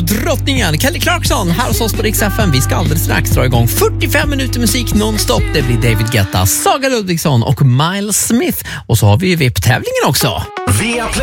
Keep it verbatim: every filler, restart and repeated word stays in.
drottningen Kelly Clarkson här hos oss på Rix F M. Vi ska alldeles strax dra igång fyrtiofem minuter musik nonstop. Det blir David Guetta, Saga Ludvigsson och Miles Smith. Och så har vi V I P-tävlingen också.